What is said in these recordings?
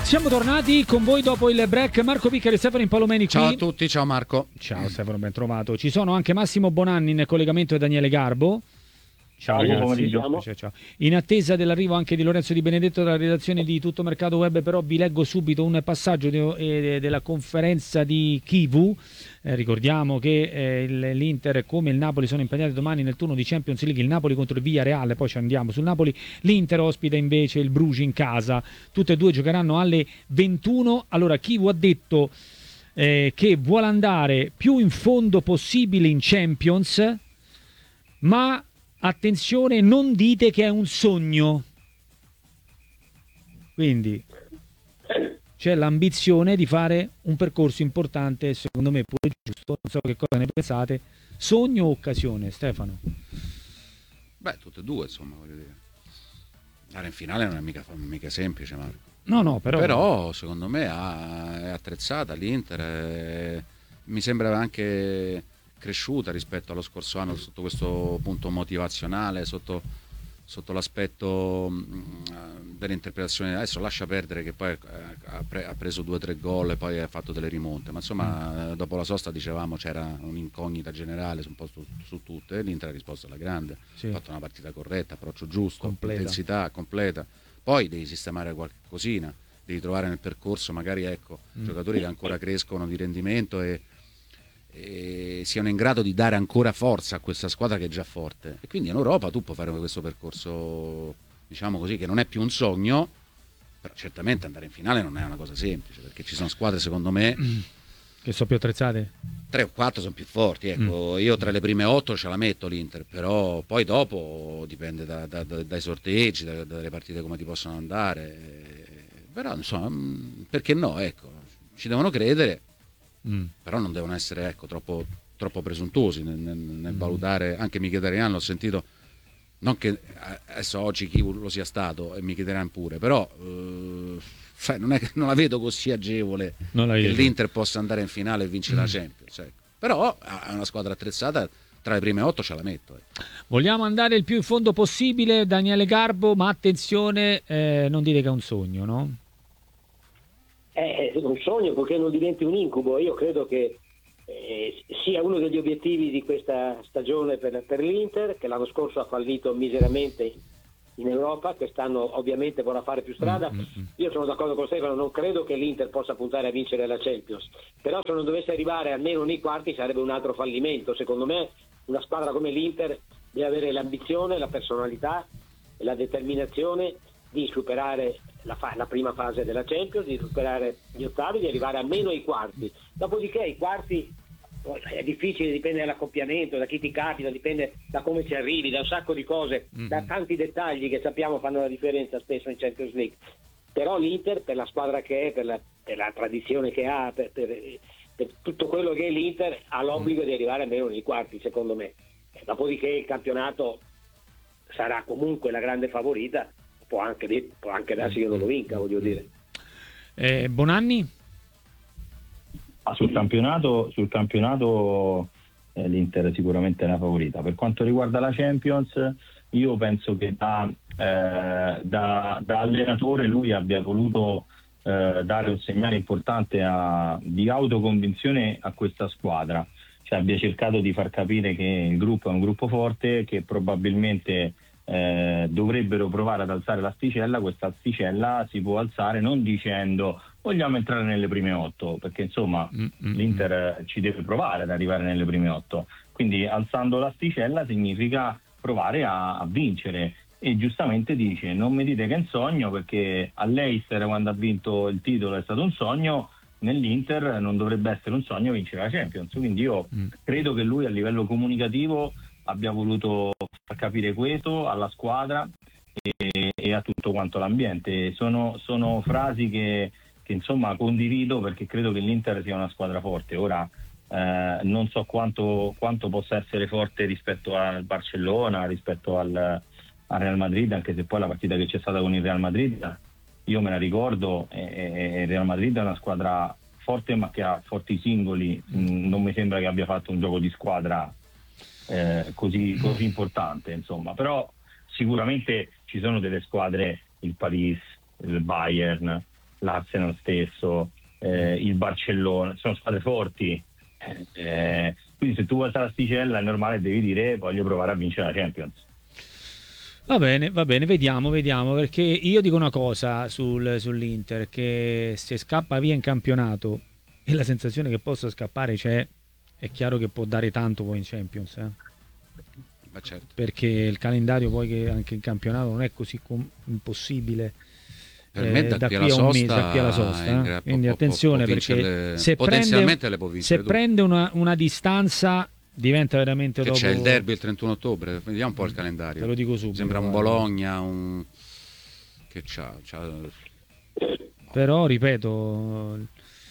Siamo tornati con voi dopo il break. Marco Piccari e Stefano Impalomeni qui. Ciao a tutti, ciao Marco. Ciao Stefano, ben trovato. Ci sono anche Massimo Bonanni in collegamento e Daniele Garbo. Ciao ragazzi. Ciao. In attesa dell'arrivo anche di Lorenzo Di Benedetto dalla redazione di Tutto Mercato Web, però vi leggo subito un passaggio della conferenza di Kivu. Ricordiamo che l'Inter come il Napoli sono impegnati domani nel turno di Champions League, il Napoli contro il Villarreal, poi ci andiamo sul Napoli. L'Inter ospita invece il Bruges in casa, tutte e due giocheranno alle 21. Allora Kivu ha detto che vuole andare più in fondo possibile in Champions, ma attenzione, non dite che è un sogno. Quindi c'è l'ambizione di fare un percorso importante, secondo me pure giusto, non so che cosa ne pensate. Sogno o occasione, Stefano? Beh, tutte e due, insomma, voglio dire. Andare in finale non è mica semplice, Marco. No, però secondo me è attrezzata l'Inter, mi sembra anche cresciuta rispetto allo scorso anno sotto questo punto motivazionale, sotto l'aspetto dell'interpretazione. Adesso lascia perdere che poi ha preso 2 o 3 gol e poi ha fatto delle rimonte, ma insomma dopo la sosta dicevamo c'era un'incognita generale un po' su tutte, e l'Inter ha risposto alla grande, ha fatto una partita corretta, approccio giusto, completa. Intensità completa. Poi devi sistemare qualcosina, devi trovare nel percorso magari giocatori che ancora crescono di rendimento e siano in grado di dare ancora forza a questa squadra che è già forte, e quindi in Europa tu puoi fare questo percorso, diciamo così, che non è più un sogno, però certamente andare in finale non è una cosa semplice, perché ci sono squadre secondo me che sono più attrezzate, 3 o 4 sono più forti, io tra le prime 8 ce la metto l'Inter, però poi dopo dipende dai sorteggi, dalle partite come ti possono andare, però insomma perché no, ci devono credere. Però non devono essere troppo presuntuosi nel valutare. Anche Mkhitaryan l'ho sentito, non che adesso oggi chi lo sia stato e Mkhitaryan pure, però non la vedo così agevole che l'Inter possa andare in finale e vincere la Champions, però è una squadra attrezzata, tra le prime 8 ce la metto. Vogliamo andare il più in fondo possibile, Daniele Garbo, ma attenzione, non dire che è un sogno, no? È un sogno perché non diventi un incubo. Io credo che sia uno degli obiettivi di questa stagione per l'Inter, che l'anno scorso ha fallito miseramente in Europa, quest'anno ovviamente vorrà fare più strada. Io sono d'accordo con Stefano, non credo che l'Inter possa puntare a vincere la Champions, però se non dovesse arrivare almeno nei quarti sarebbe un altro fallimento. Secondo me una squadra come l'Inter deve avere l'ambizione, la personalità e la determinazione di superare la prima fase della Champions, di superare gli ottavi, di arrivare almeno ai quarti. Dopodiché i quarti è difficile, dipende dall'accoppiamento, da chi ti capita, dipende da come ci arrivi, da un sacco di cose, da tanti dettagli che sappiamo fanno la differenza spesso in Champions League. Però l'Inter, per la squadra che è, per la tradizione che ha, per tutto quello che è l'Inter, ha l'obbligo di arrivare almeno nei quarti, secondo me. Dopodiché il campionato sarà comunque la grande favorita. Può anche darsi che non lo vinca, voglio dire. Bonanni? Sul campionato l'Inter sicuramente è la favorita. Per quanto riguarda la Champions, io penso che da allenatore lui abbia voluto dare un segnale importante di autoconvinzione a questa squadra, cioè abbia cercato di far capire che il gruppo è un gruppo forte, che probabilmente dovrebbero provare ad alzare l'asticella. Questa asticella si può alzare non dicendo vogliamo entrare nelle prime 8, perché insomma l'Inter ci deve provare ad arrivare nelle prime 8, quindi alzando l'asticella significa provare a vincere, e giustamente dice non mi dite che è un sogno, perché all'Eister quando ha vinto il titolo è stato un sogno, nell'Inter non dovrebbe essere un sogno vincere la Champions. Quindi io credo che lui a livello comunicativo abbia voluto far capire questo alla squadra e a tutto quanto l'ambiente. Sono frasi che insomma condivido, perché credo che l'Inter sia una squadra forte. Ora non so quanto possa essere forte rispetto al Barcellona, rispetto al Real Madrid, anche se poi la partita che c'è stata con il Real Madrid io me la ricordo, e il Real Madrid è una squadra forte ma che ha forti singoli, non mi sembra che abbia fatto un gioco di squadra così importante, insomma. Però sicuramente ci sono delle squadre, il Paris, il Bayern, l'Arsenal stesso, il Barcellona, sono squadre forti, quindi se tu vuoi stare l'asticella è normale che devi dire voglio provare a vincere la Champions. Va bene, vediamo, perché io dico una cosa sull'Inter, che se scappa via in campionato e la sensazione che possa scappare c'è, è chiaro che può dare tanto poi in Champions, Ma certo. perché il calendario poi che anche in campionato non è così impossibile. Per me da qui a un mese, da qui alla sosta, quindi attenzione, perché se potenzialmente le può vincere, se prende una distanza diventa veramente che dopo... c'è il derby il 31 ottobre, vediamo un po' il calendario, te lo dico subito, sembra un Bologna, che c'ha però ripeto,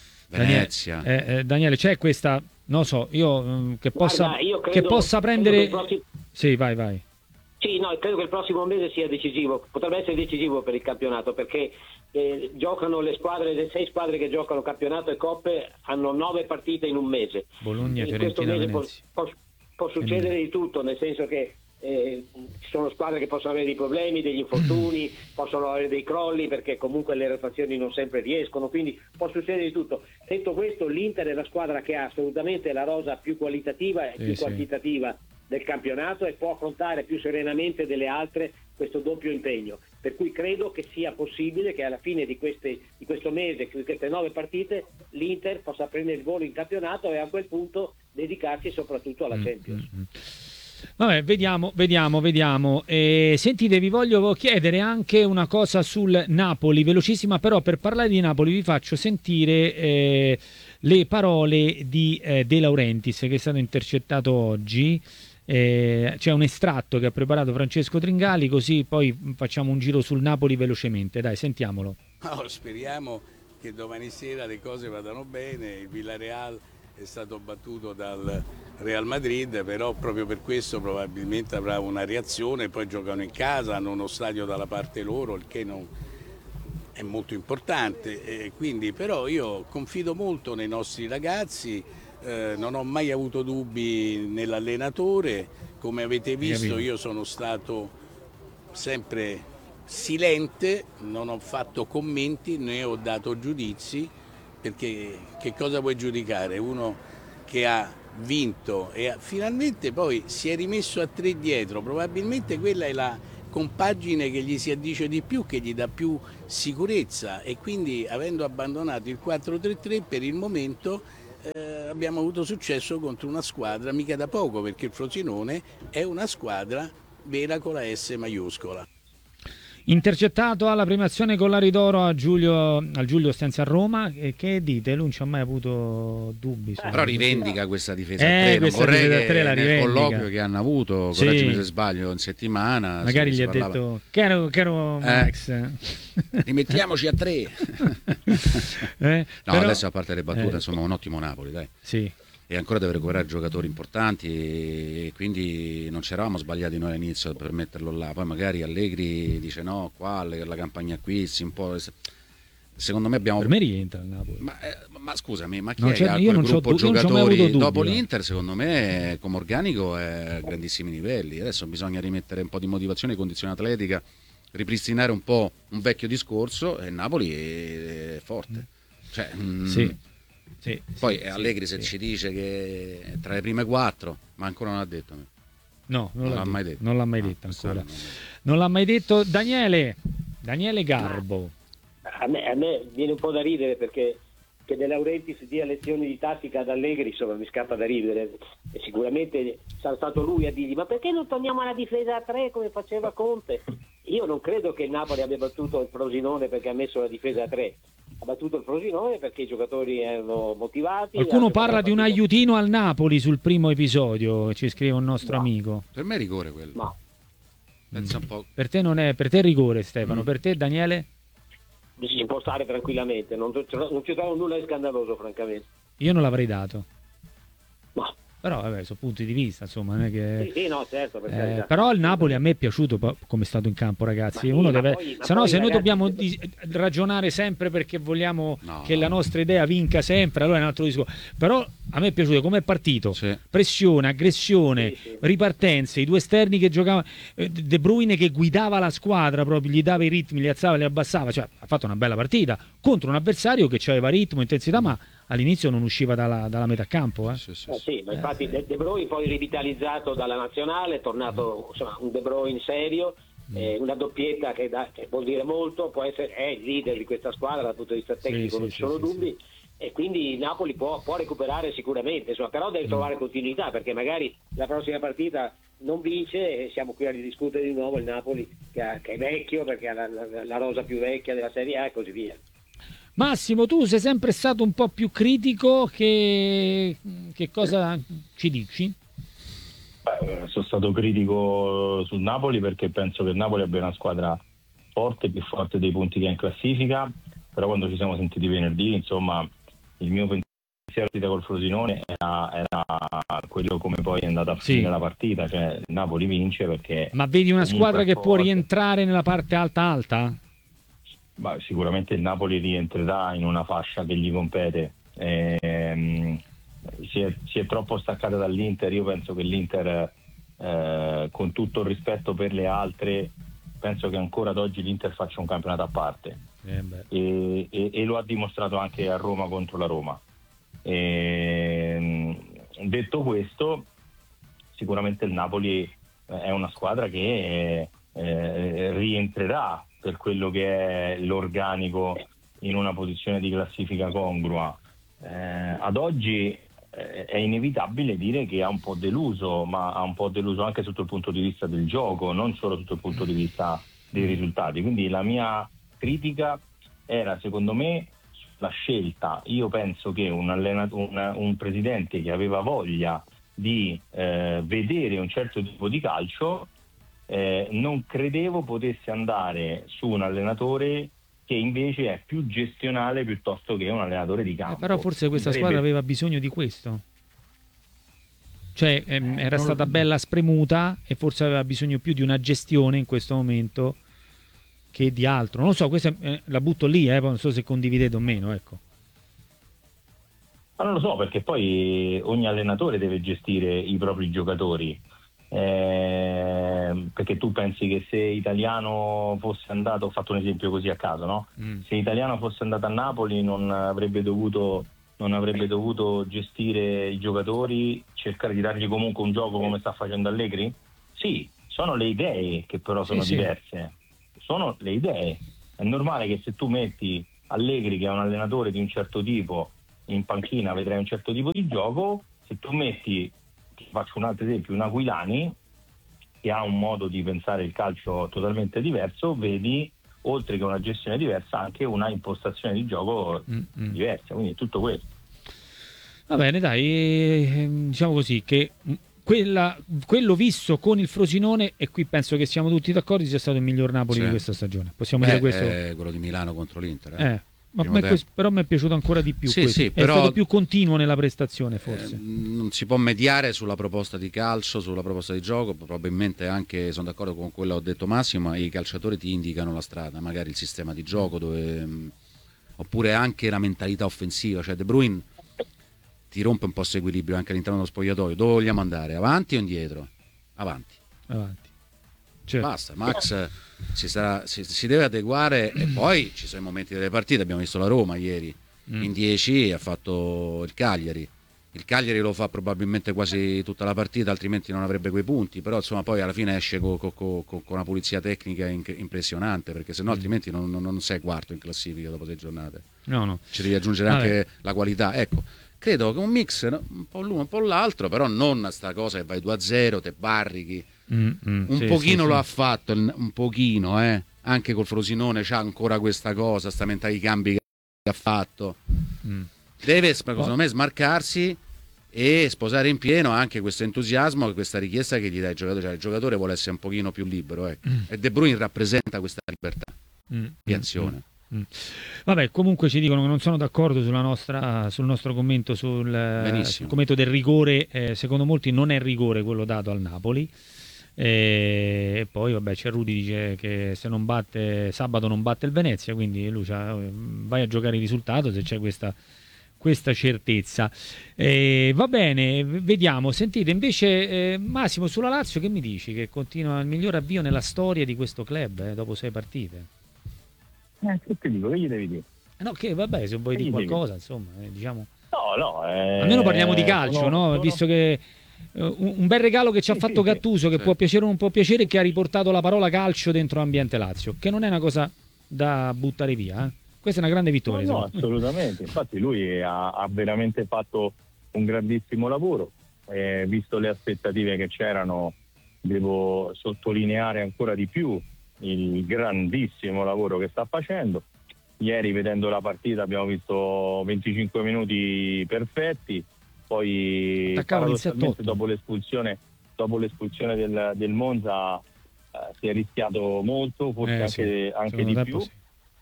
Venezia. Daniele, c'è questa, non so, io che possa, Guarda, io che possa prendere prossimo... sì, vai. Sì, no, credo che il prossimo mese sia decisivo, potrebbe essere decisivo per il campionato, perché giocano le 6 squadre che giocano campionato e coppe, hanno 9 partite in un mese. Bologna, in Fiorentina, questo mese può succedere di tutto, nel senso che ci sono squadre che possono avere dei problemi, degli infortuni, possono avere dei crolli, perché comunque le rotazioni non sempre riescono, quindi può succedere di tutto. Detto questo, l'Inter è la squadra che ha assolutamente la rosa più qualitativa e più quantitativa del campionato e può affrontare più serenamente delle altre questo doppio impegno, per cui credo che sia possibile che alla fine di questo mese, di queste 9 partite, l'Inter possa prendere il volo in campionato e a quel punto dedicarsi soprattutto alla Champions. Vabbè, vediamo. Sentite, vi voglio chiedere anche una cosa sul Napoli, velocissima, però per parlare di Napoli vi faccio sentire le parole di De Laurentiis, che è stato intercettato oggi. C'è un estratto che ha preparato Francesco Tringali, così poi facciamo un giro sul Napoli velocemente. Dai, sentiamolo. Speriamo che domani sera le cose vadano bene. Il Villarreal è stato battuto dal Real Madrid, però proprio per questo probabilmente avrà una reazione. Poi giocano in casa, hanno uno stadio dalla parte loro, il che non è molto importante, quindi però io confido molto nei nostri ragazzi. Non ho mai avuto dubbi nell'allenatore, come avete visto io sono stato sempre silente, non ho fatto commenti né ho dato giudizi, perché che cosa vuoi giudicare? Uno che ha vinto e finalmente poi si è rimesso a 3 dietro, probabilmente quella è la compagine che gli si addice di più, che gli dà più sicurezza, e quindi avendo abbandonato il 4-3-3 per il momento abbiamo avuto successo contro una squadra mica da poco, perché il Frosinone è una squadra vera con la S maiuscola. Intercettato alla premiazione con l'Ari d'Oro al Giulio Stenza a Roma, e che dite? Lui non ci ha mai avuto dubbi. Però rivendica questa difesa a 3, non vorrei che nel colloquio che hanno avuto, correggimi se sbaglio, in settimana magari gli ha detto che ero Max, rimettiamoci a 3. No, però... adesso a parte le battute, insomma un ottimo Napoli, dai. Sì. E ancora deve recuperare giocatori importanti, e quindi non ci eravamo sbagliati noi all'inizio per metterlo là. Poi magari Allegri dice no, qua la campagna acquisti un po'. Secondo me abbiamo... Per me rientra il Napoli. Ma scusami, ma chi no, è che ha quel gruppo giocatori dopo l'Inter? Secondo me come organico è a grandissimi livelli. Adesso bisogna rimettere un po' di motivazione e condizione atletica, ripristinare un po' un vecchio discorso, e Napoli è forte. Cioè, sì, poi Allegri se ci dice che è tra le prime 4, ma ancora non l'ha detto. No, non l'ha mai detto. Non l'ha mai detto ancora. Non l'ha mai detto. Daniele Garbo. A me viene un po' da ridere, perché che De Laurentiis dia lezioni di tattica ad Allegri, insomma, mi scappa da ridere, e sicuramente sarà stato lui a dirgli ma perché non torniamo alla difesa a 3 come faceva Conte? Io non credo che il Napoli abbia battuto il Frosinone perché ha messo la difesa a 3, ha battuto il Frosinone perché i giocatori erano motivati. Qualcuno parla di un aiutino al Napoli sul primo episodio, ci scrive un nostro amico. Per me è rigore quello. No. Pensa un po'. Per te non è, per te è rigore, Stefano. Per te, Daniele? Si può stare tranquillamente, non ci trovo nulla di scandaloso, francamente. Io non l'avrei dato. Ma Però vabbè, sono punti di vista, insomma, non è che... Sì, no, certo, per carità. Però il Napoli a me è piaciuto come è stato in campo, ragazzi. Uno deve... se no, se noi dobbiamo ragionare sempre perché vogliamo che la nostra idea vinca sempre, allora è un altro discorso. Però a me è piaciuto come è partito. Sì. Pressione, aggressione, ripartenze, i due esterni che giocavano, De Bruyne che guidava la squadra proprio, gli dava i ritmi, li alzava, li abbassava, cioè ha fatto una bella partita contro un avversario che aveva ritmo, intensità, ma all'inizio non usciva dalla metà campo. Sì, ma infatti De Bruyne poi rivitalizzato dalla nazionale, è tornato un De Bruyne serio, una doppietta che vuol dire molto, è il leader di questa squadra dal punto di vista tecnico, non ci sono dubbi. E quindi il Napoli può recuperare sicuramente, però deve trovare continuità, perché magari la prossima partita non vince e siamo qui a ridiscutere di nuovo il Napoli che è vecchio, perché ha la rosa più vecchia della Serie A e così via. Massimo, tu sei sempre stato un po' più critico, che cosa ci dici? Sono stato critico sul Napoli perché penso che il Napoli abbia una squadra forte, più forte dei punti che ha in classifica, però quando ci siamo sentiti venerdì, insomma, il mio pensiero col Frosinone era quello come poi è andata a finire la partita, cioè il Napoli vince perché... Ma vedi una squadra che può rientrare nella parte alta? Sicuramente il Napoli rientrerà in una fascia che gli compete. Si è troppo staccata dall'Inter. Io penso che l'Inter, con tutto il rispetto per le altre, penso che ancora ad oggi l'Inter faccia un campionato a parte, e lo ha dimostrato anche a Roma contro la Roma. Detto questo, sicuramente il Napoli è una squadra che rientrerà per quello che è l'organico in una posizione di classifica congrua. Ad oggi è inevitabile dire che ha un po' deluso, ma ha un po' deluso anche sotto il punto di vista del gioco, non solo sotto il punto di vista dei risultati. Quindi la mia critica era, secondo me, la scelta. Io penso che un presidente che aveva voglia di vedere un certo tipo di calcio, non credevo potesse andare su un allenatore che invece è più gestionale piuttosto che un allenatore di campo. Però forse questa squadra aveva bisogno di questo. Cioè era stata bella spremuta e forse aveva bisogno più di una gestione in questo momento che di altro. Non lo so, questa la butto lì, non so se condividete o meno, ecco. Ma non lo so, perché poi ogni allenatore deve gestire i propri giocatori. Perché tu pensi che se Italiano fosse andato, ho fatto un esempio così a caso, no? Se Italiano fosse andato a Napoli non avrebbe dovuto gestire i giocatori, cercare di dargli comunque un gioco come sta facendo Allegri? Sì, sono le idee che però sono diverse. Sono le idee. È normale che se tu metti Allegri, che è un allenatore di un certo tipo, in panchina vedrai un certo tipo di gioco. Se tu metti, faccio un altro esempio, un Aquilani che ha un modo di pensare il calcio totalmente diverso, vedi, oltre che una gestione diversa, anche una impostazione di gioco diversa, quindi è tutto questo. Va bene, dai, diciamo così che quello visto con il Frosinone, e qui penso che siamo tutti d'accordo, sia stato il miglior Napoli di questa stagione. Possiamo dire questo? Quello di Milano contro l'Inter. Però mi è piaciuto ancora di più. Sì, però è stato più continuo nella prestazione, forse. Non si può mediare sulla proposta di calcio, sulla proposta di gioco. Probabilmente anche, sono d'accordo con quello che ha detto Massimo, i calciatori ti indicano la strada, magari il sistema di gioco, oppure anche la mentalità offensiva. Cioè De Bruyne ti rompe un po' questo equilibrio anche all'interno dello spogliatoio. Dove vogliamo andare? Avanti o indietro? Avanti. Certo. Basta, Max si deve adeguare, e poi ci sono i momenti delle partite. Abbiamo visto la Roma ieri in 10 ha fatto il Cagliari lo fa probabilmente quasi tutta la partita, altrimenti non avrebbe quei punti, però insomma poi alla fine esce con una pulizia tecnica impressionante, perché sennò altrimenti non sei quarto in classifica dopo 6 giornate. No. Ci devi aggiungere anche la qualità, ecco. Credo che un mix, un po' l'uno un po' l'altro, però non sta cosa che vai 2-0, te barrichi. Un pochino lo ha fatto, un pochino, anche col Frosinone c'ha ancora questa cosa, sta mentalità di cambi che ha fatto. Deve, secondo me, smarcarsi e sposare in pieno anche questo entusiasmo e questa richiesta che gli dà il giocatore. Cioè, il giocatore vuole essere un pochino più libero, e De Bruyne rappresenta questa libertà di azione. Vabbè, comunque ci dicono che non sono d'accordo sul nostro commento sul commento del rigore. Secondo molti non è rigore quello dato al Napoli. E poi vabbè, c'è Rudy dice che se non batte sabato non batte il Venezia, quindi lui vai a giocare il risultato se c'è questa certezza. Va bene, vediamo. Sentite invece Massimo, sulla Lazio che mi dici? Che continua il miglior avvio nella storia di questo club dopo 6 partite. Che ti dico? Che gli devi dire? No, che vabbè, se vuoi dire qualcosa, insomma, diciamo. No. Almeno parliamo di calcio, no? Visto che un bel regalo che ci ha fatto Gattuso, che può piacere o non può piacere, che ha riportato la parola calcio dentro l'ambiente Lazio, che non è una cosa da buttare via. Questa è una grande vittoria. No, assolutamente. Infatti lui ha veramente fatto un grandissimo lavoro. Visto le aspettative che c'erano, devo sottolineare ancora di più il grandissimo lavoro che sta facendo. Ieri, vedendo la partita, abbiamo visto 25 minuti perfetti, poi paradossalmente dopo l'espulsione del Monza si è rischiato molto, forse anche di più. Sì.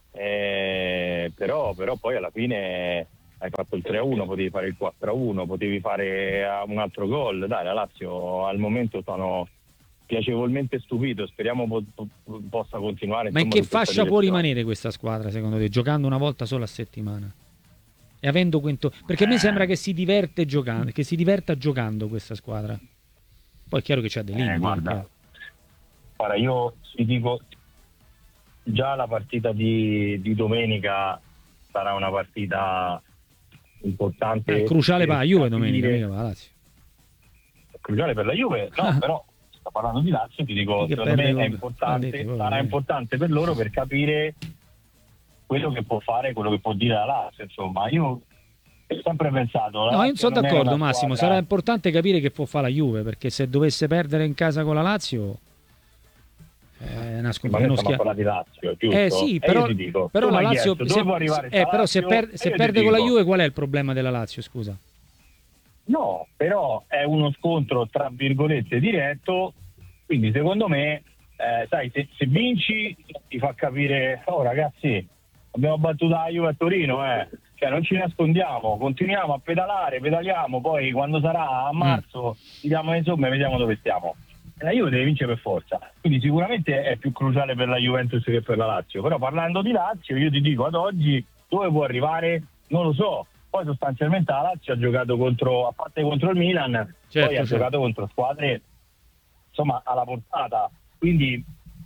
Però poi alla fine hai fatto il 3-1, potevi fare il 4-1, potevi fare un altro gol. Dai, la Lazio al momento sono piacevolmente stupito, speriamo possa continuare. Ma in che fascia può rimanere questa squadra secondo te, giocando una volta sola a settimana? E avendo perché a me sembra che si diverte giocando, che si diverta giocando questa squadra. Poi è chiaro che c'ha dei limiti. Guarda, io ti dico, già la partita di domenica sarà una partita importante, cruciale per la Juve domenica, mica per la Lazio. Cruciale per la Juve, no, però sto parlando di Lazio, ti dico, secondo me è importante, sarà importante per loro per capire quello che può fare, quello che può dire la Lazio. Insomma, io ho sempre pensato. No, io sono d'accordo, Massimo. Sarà importante capire che può fare la Juve, perché se dovesse perdere in casa con la Lazio. Ma stiamo parlando di Lazio, giusto? Sì, però, dico, però la Lazio, però se perde con la Juve, qual è il problema della Lazio, scusa? No, però è uno scontro tra virgolette diretto, quindi secondo me sai, se vinci ti fa capire, oh ragazzi, abbiamo battuto la Juve a Torino, cioè non ci nascondiamo, continuiamo a pedaliamo, poi quando sarà a marzo diamo le somme e vediamo dove stiamo. La Juve deve vincere per forza, quindi sicuramente è più cruciale per la Juventus che per la Lazio. Però parlando di Lazio, io ti dico, ad oggi dove può arrivare non lo so. Poi sostanzialmente la Lazio ha giocato a parte contro il Milan, poi ha giocato contro squadre insomma alla portata, quindi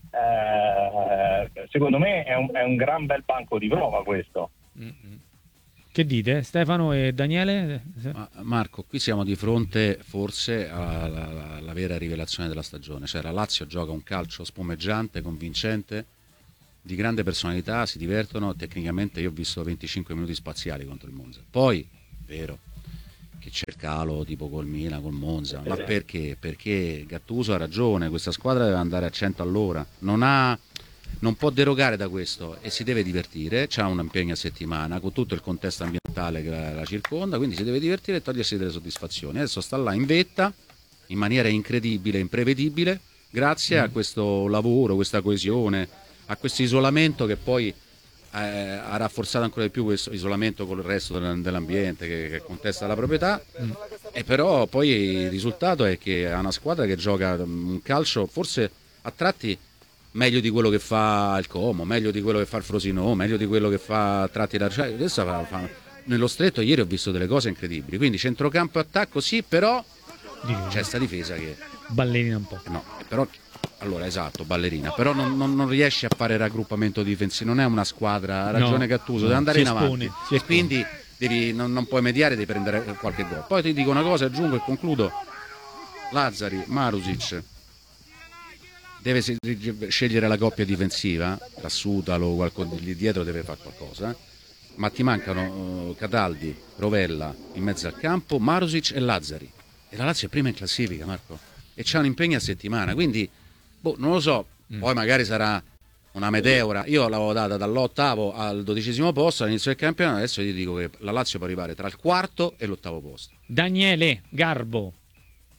secondo me è un gran bel banco di prova questo. Che dite, Stefano e Daniele? Marco, qui siamo di fronte forse alla vera rivelazione della stagione, cioè la Lazio gioca un calcio spumeggiante, convincente, di grande personalità, si divertono, tecnicamente io ho visto 25 minuti spaziali contro il Monza. Poi, vero, che c'è il calo tipo col Milan, col Monza, ma perché? Perché Gattuso ha ragione, questa squadra deve andare a 100 all'ora, non può derogare da questo e si deve divertire, c'ha un impegno a settimana con tutto il contesto ambientale che la circonda, quindi si deve divertire e togliersi delle soddisfazioni. Adesso sta là in vetta, in maniera incredibile, imprevedibile, grazie a questo lavoro, questa coesione, a questo isolamento che poi ha rafforzato ancora di più questo isolamento con il resto dell'ambiente che contesta la proprietà. E però poi il risultato è che ha una squadra che gioca un calcio forse a tratti meglio di quello che fa il Como, meglio di quello che fa il Frosinone, meglio di quello che fa a tratti adesso nello stretto ieri ho visto delle cose incredibili, quindi centrocampo e attacco sì, però c'è sta difesa che ballerina un po'. No, però allora esatto, ballerina, però non riesce a fare raggruppamento difensivo, non è una squadra, ha ragione Gattuso, deve andare in avanti e quindi non puoi mediare, devi prendere qualche gol. Poi ti dico una cosa, aggiungo e concludo, Lazzari, Marusic deve scegliere la coppia difensiva, Cassutalo, qualcosa lì dietro deve fare qualcosa, ma ti mancano Cataldi, Rovella in mezzo al campo, Marusic e Lazzari, e la Lazio è prima in classifica, Marco, e c'ha un impegno a settimana, quindi non lo so, poi magari sarà una meteora. Io l'avevo data dall'8° al 12° posto all'inizio del campionato, adesso ti dico che la Lazio può arrivare tra il 4° e l'8° posto. Daniele Garbo.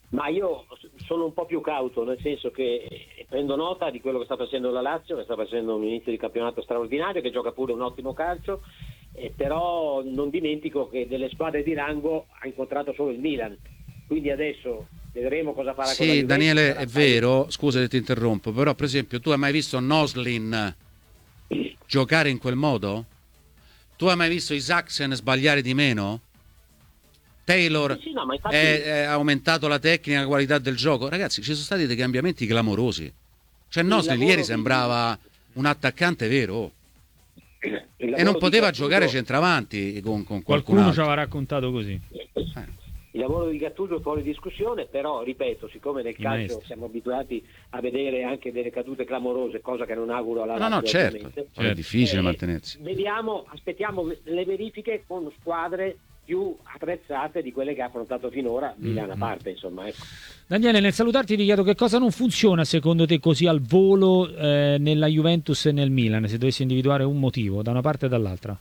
Ma io sono un po' più cauto, nel senso che prendo nota di quello che sta facendo la Lazio, che sta facendo un inizio di campionato straordinario, che gioca pure un ottimo calcio, però non dimentico che delle squadre di rango ha incontrato solo il Milan, quindi adesso vedremo cosa farà con la Sì, Juventus. Daniele, è vero, scusa se ti interrompo, però per esempio tu hai mai visto Noslin giocare in quel modo? Tu hai mai visto Isaacsen sbagliare di meno? Taylor Sì, no, ma infatti... ha aumentato la tecnica, la qualità del gioco. Ragazzi, ci sono stati dei cambiamenti clamorosi. Cioè Noslin ieri sembrava un attaccante vero e non poteva giocare centravanti con qualcun Qualcuno altro. ci aveva raccontato così. Il lavoro di Gattuso è fuori discussione, però ripeto, siccome nel calcio siamo abituati a vedere anche delle cadute clamorose, cosa che non auguro alla Lazio. No, certo. È difficile mantenersi. Vediamo, aspettiamo le verifiche con squadre più attrezzate di quelle che ha affrontato finora, Milan a parte, insomma. Ecco. Daniele, nel salutarti ti chiedo che cosa non funziona secondo te così al volo nella Juventus e nel Milan, se dovessi individuare un motivo da una parte e dall'altra.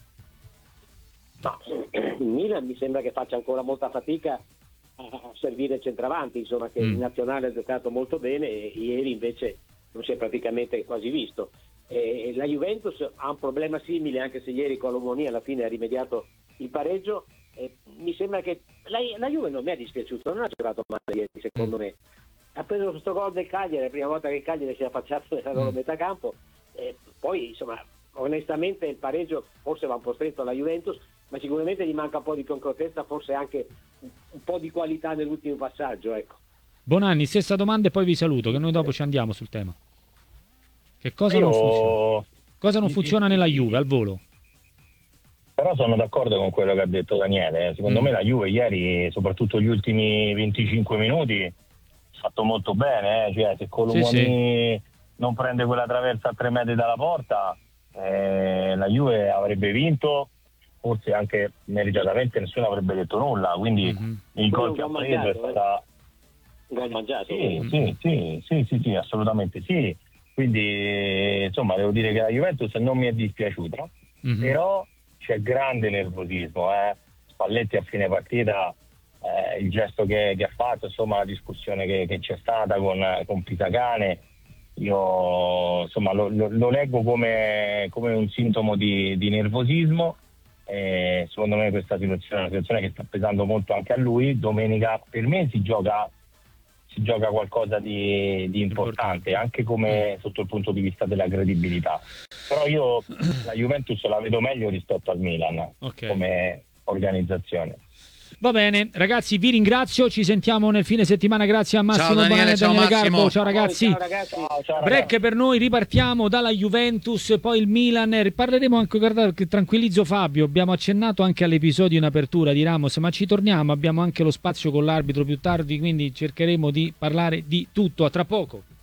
No, il Milan mi sembra che faccia ancora molta fatica a servire centravanti, insomma, che il nazionale ha giocato molto bene e ieri invece non si è praticamente quasi visto. La Juventus ha un problema simile, anche se ieri con l'Omoni alla fine ha rimediato il pareggio. Mi sembra che la Juve non mi è dispiaciuto, non ha giocato male ieri, secondo me. Ha preso questo gol del Cagliari, la prima volta che il Cagliari si è affacciato nella loro metacampo. Poi, insomma, onestamente il pareggio forse va un po' stretto alla Juventus, ma sicuramente gli manca un po' di concretezza, forse anche un po' di qualità nell'ultimo passaggio, ecco. Bonanni, stessa domanda e poi vi saluto, che noi dopo ci andiamo sul tema. Che cosa non funziona? Cosa non funziona nella Juve al volo? Però sono d'accordo con quello che ha detto Daniele. Secondo me la Juve ieri, soprattutto gli ultimi 25 minuti, ha fatto molto bene. Cioè, se Colomoni non prende quella traversa a 3 metri dalla porta, la Juve avrebbe vinto, forse anche meritatamente nessuno avrebbe detto nulla. Quindi il gol che ha preso è stata... Gol mangiato. Sì, assolutamente sì. Quindi, insomma, devo dire che la Juventus non mi è dispiaciuta, però c'è grande nervosismo. Spalletti a fine partita, il gesto che ha fatto, insomma, la discussione che c'è stata con Pisacane, io insomma lo leggo come un sintomo di nervosismo. Secondo me questa situazione è una situazione che sta pesando molto anche a lui. Domenica per me si gioca qualcosa di importante, anche come sotto il punto di vista della credibilità. Però io la Juventus la vedo meglio rispetto al Milan come organizzazione. Va bene, ragazzi, vi ringrazio, ci sentiamo nel fine settimana, grazie a Massimo Bonanni e Daniele Garbo. Ciao ragazzi. Ciao, ragazzi. Ciao, Break per noi, ripartiamo dalla Juventus, poi il Milan, parleremo anche, guardate, tranquillizzo Fabio, abbiamo accennato anche all'episodio in apertura di Ramos, ma ci torniamo, abbiamo anche lo spazio con l'arbitro più tardi, quindi cercheremo di parlare di tutto, a tra poco.